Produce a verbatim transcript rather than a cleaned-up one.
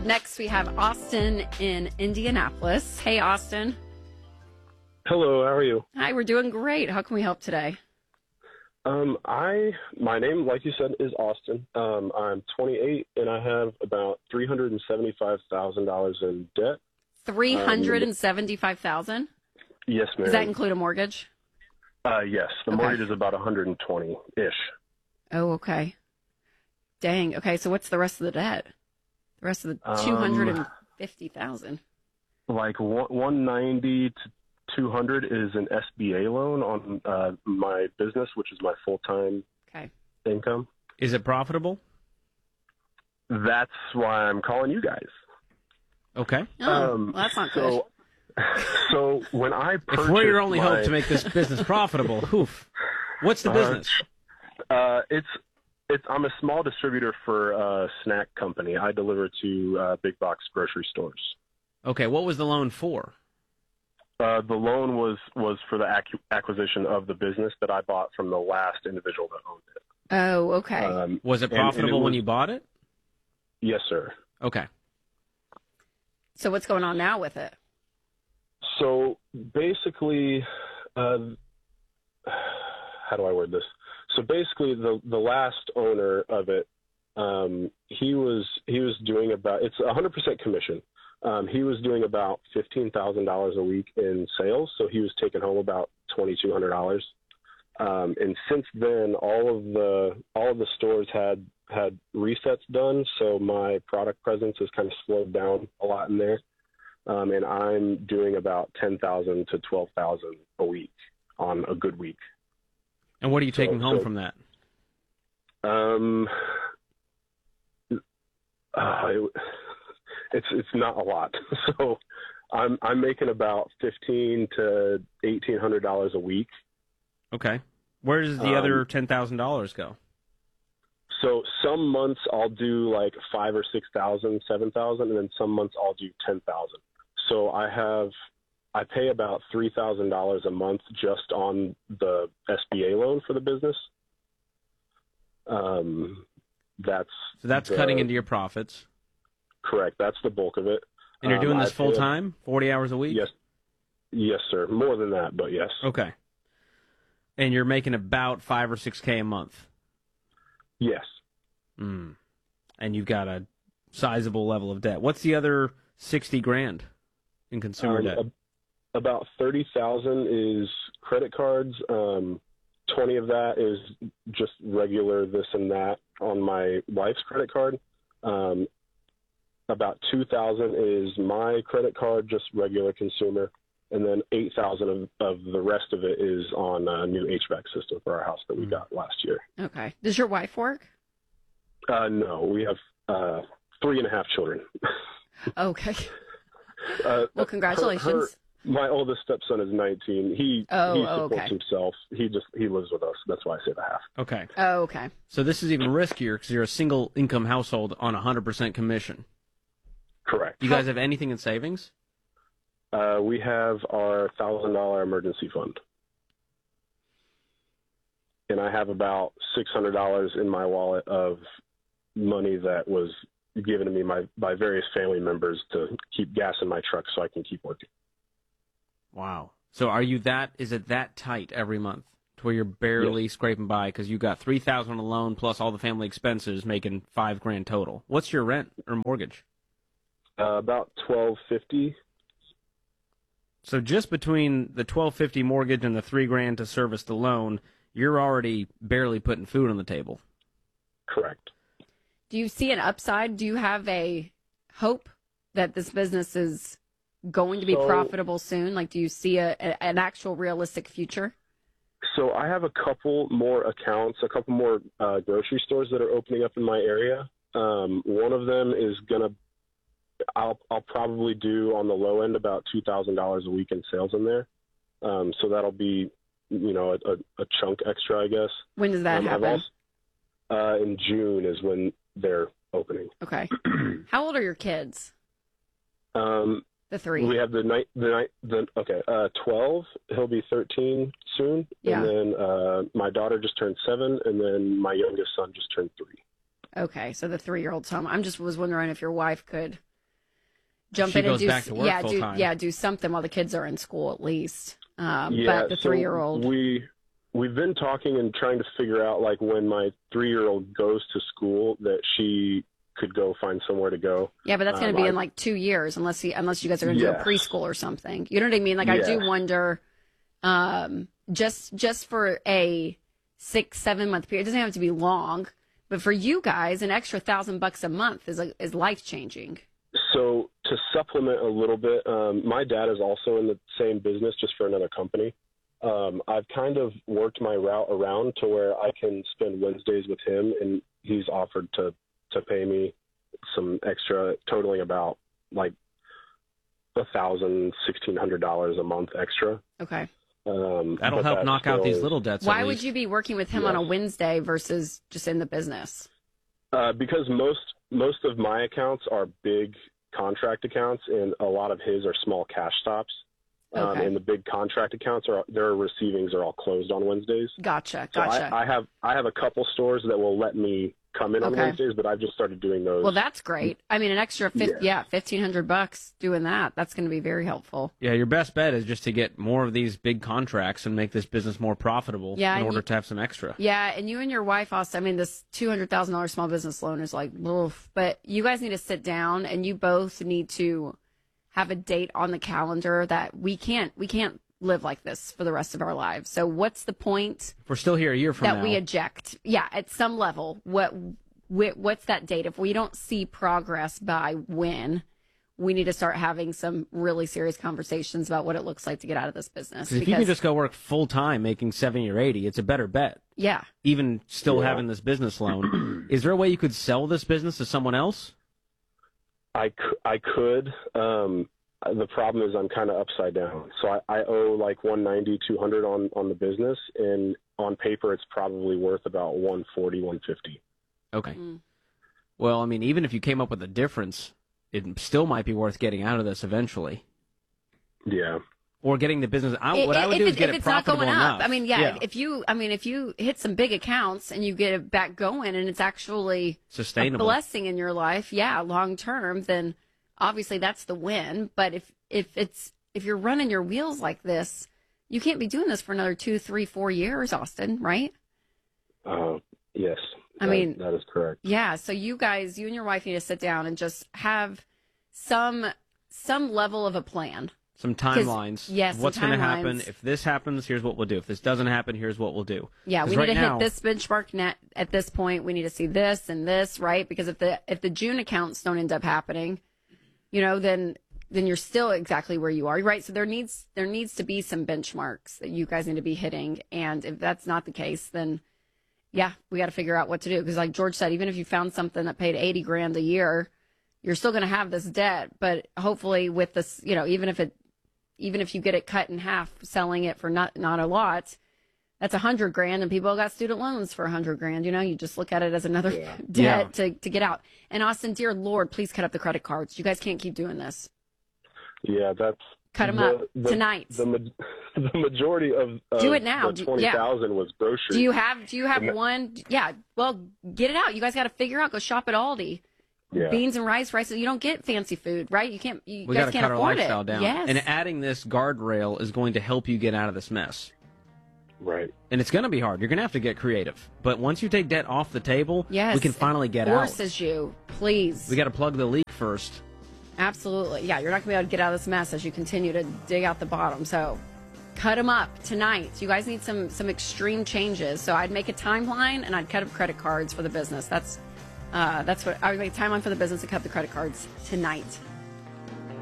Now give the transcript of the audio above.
Up next, we have Austin in Indianapolis. Hey, Austin. Hello, how are you? Hi, we're doing great. How can we help today? Um, I my name, like you said, is Austin. Um, I'm twenty-eight, and I have about three hundred and seventy-five thousand dollars in debt. Three hundred and seventy-five thousand. Yes, ma'am. Does that include a mortgage? Uh, yes, the Okay. mortgage is about one hundred and twenty ish. Oh, okay. Dang. Okay, so what's the rest of the debt? The rest of the Um, two hundred and fifty thousand. Like one one ninety to two hundred is an S B A loan on uh, my business, which is my full time Okay. income. Is it profitable? That's why I'm calling you guys. Okay. Oh, Um, well, that's not so, good. So when I purchased If we're your only my, hope to make this business profitable, oof. What's the Uh, business? Uh, it's it's. I'm a small distributor for a snack company. I deliver to uh, big box grocery stores. Okay, what was the loan for? Uh, the loan was was for the ac- acquisition of the business that I bought from the last individual that owned it. Oh, okay. Um, Was it and- and it profitable when was- you bought it? Yes, sir. Okay. So what's going on now with it? So basically, uh, how do I word this? So basically, the the last owner of it, um, he was he was doing about it's one hundred percent commission. Um, he was doing about fifteen thousand dollars a week in sales, so he was taking home about twenty two hundred dollars. Um, and since then, all of the all of the stores had had resets done, so my product presence has kind of slowed down a lot in there. Um, and I'm doing about ten thousand to twelve thousand a week on a good week. And what are you taking So- home so- from that? Um, uh, it, it's it's not a lot. So I'm I'm making about fifteen to eighteen hundred dollars a week. Okay. Where does the Um, other ten thousand dollars go? So some months I'll do like five or six thousand, seven thousand, and then some months I'll do ten thousand. So I have I pay about three thousand dollars a month just on the S B A loan for the business. Um, that's So that's the- cutting into your profits. correct. That's the bulk of it. And you're Um, doing I this pay- full time, forty hours a week? Yes, yes, sir. More than that, but yes, Okay. And you're making about five or six K a month. yes. Mm. And you've got a sizable level of debt. What's the other sixty grand in consumer Um, debt? ab- about thirty thousand is credit cards. Um, twenty of that is just regular this and that on my wife's credit card. Um, about two thousand is my credit card, just regular consumer, and then eight thousand of, of the rest of it is on a new H V A C system for our house that we Mm. got last year. Okay. Does your wife work? Uh, no, we have uh, three and a half children. Okay. uh, Well, congratulations. her- her- my oldest stepson is nineteen. He Oh, he oh, supports okay. himself. He just he lives with us. That's why I say the half. Okay. Oh, okay. So this is even riskier because you're a single income household on one hundred percent commission. Correct. Do you guys have anything in savings? Uh, we have our thousand dollar emergency fund, and I have about six hundred dollars in my wallet of money that was given to me by, by various family members to keep gas in my truck so I can keep working. Wow. So are you that, is it that tight every month to where you're barely scraping by because you got three thousand dollars on a loan plus all the family expenses making five grand total? What's your rent or mortgage? Uh, about twelve fifty. So just between the twelve fifty mortgage and the three grand to service the loan, you're already barely putting food on the table. Correct. Do you see an upside? Do you have a hope that this business is going to be So- profitable soon? Like, do you see a, a, an actual realistic future? So I have a couple more accounts, a couple more uh, grocery stores that are opening up in my area. Um, one of them is gonna, I'll I'll probably do on the low end about two thousand dollars a week in sales in there. Um, so that'll be, you know, a, a chunk extra, I guess. When does that Um, I've happen? also- uh, in June is when they're opening. Okay. How old are your kids? Um, The three. we have the night, the night, the okay, uh, twelve. He'll be thirteen soon, Yeah. and then uh, my daughter just turned seven, and then my youngest son just turned three. Okay, so the three-year-old's home. I'm just was wondering if your wife could jump She in and goes do back to work yeah, full do time. yeah, do something while the kids are in school at least. Um, Yeah, but the so three-year-old, we we've been talking and trying to figure out, like, when my three-year-old goes to school, that she could go find somewhere to go. yeah, but that's going to um, be I- in like two years, unless he, unless you guys are going to do a Yes. preschool or something. You know what I mean? Like, I do Yes. wonder, um, just just for a six, seven month period. It doesn't have to be long, but for you guys, an extra thousand bucks a month is a, is life changing. So to supplement a little bit, um, my dad is also in the same business, just for another company. Um, I've kind of worked my route around to where I can spend Wednesdays with him, and he's offered to, to pay me some extra, totaling about like a thousand, sixteen hundred dollars a month extra. Okay. Um, That'll but help that knock out still these is- little debts. Why at would least. you be working with him on a Yes. Wednesday versus just in the business? Uh, because most most of my accounts are big contract accounts, and a lot of his are small cash stops. Um, Okay. and the big contract accounts are their receivings are all closed on Wednesdays. Gotcha. So Gotcha. I, I have I have a couple stores that will let me come in on Okay. Wednesdays, but I've just started doing those. well, that's great. I mean, an extra fifty, Yeah. yeah, fifteen hundred bucks doing that. That's going to be very helpful. Yeah, your best bet is just to get more of these big contracts and make this business more profitable Yeah, in and order you- to have some extra. Yeah, and you and your wife also, I mean, this two hundred thousand dollars small business loan is like, oof. But you guys need to sit down and you both need to have a date on the calendar that we can't, we can't live like this for the rest of our lives. So what's the point If we're still here a year from that now, we eject? Yeah, at some level, what, wh- what's that date? If we don't see progress by when, we need to start having some really serious conversations about what it looks like to get out of this business. 'cause if you can just go work full time making seventy or eighty, it's a better bet. yeah. Even still Yeah. having this business loan, is there a way you could sell this business to someone else? I, c- I could. Um, the problem is I'm kind of upside down. So I, I owe like one ninety, two hundred on, on the business, and on paper it's probably worth about one forty, one fifty. Okay. Mm. Well, I mean, even if you came up with a difference, it still might be worth getting out of this eventually, Yeah. or getting the business. I, I- what I would if do it- is get if it it's not profitable going enough. up. I mean, yeah, If you, I mean, if you hit some big accounts and you get it back going, and it's actually a sustainable. blessing in your life, yeah, long term, then obviously that's the win. But if if it's if you're running your wheels like this, you can't be doing this for another two, three, four years, Austin, right? Uh, yes. I That- mean- that is correct. Yeah. So you guys, you and your wife need to sit down and just have some some level of a plan. Some timelines. yes, some What's going to happen? timelines. If this happens, here's what we'll do. If this doesn't happen, here's what we'll do. Yeah, 'Cause we right need to now- hit this benchmark net at this point. We need to see this and this, right? Because if the if the June accounts don't end up happening, you know, then then you're still exactly where you are, right? So there needs there needs to be some benchmarks that you guys need to be hitting, and if that's not the case, then yeah, we got to figure out what to do. Because like George said, even if you found something that paid eighty grand a year, you're still going to have this debt. But hopefully, with this, you know, even if it even if you get it cut in half, selling it for not not a lot, that's a hundred grand, and people got student loans for a hundred grand. You know, you just look at it as another Yeah. debt Yeah. to, to get out. And Austin, dear Lord, please cut up the credit cards. You guys can't keep doing this. Yeah, that's Cut them the- up the- tonight. The, ma- the majority of, of Do it now. the Do- twenty thousand was groceries. do you have do you have And that- one? Yeah, well, get it out. You guys got to figure out. Go shop at Aldi. Yeah. Beans and rice, rice. You don't get fancy food, right? You can't. You We guys got to can't cut our afford lifestyle it. down. Yes. And adding this guardrail is going to help you get out of this mess. Right. And it's going to be hard. You're going to have to get creative. But once you take debt off the table, Yes. we can finally get out. Forces you, please. We got to plug the leak first. Absolutely. Yeah, you're not going to be able to get out of this mess as you continue to dig out the bottom. So cut them up tonight. You guys need some some extreme changes. So I'd make a timeline and I'd cut up credit cards for the business. That's uh, that's what I would make a timeline for the business and cut the credit cards tonight.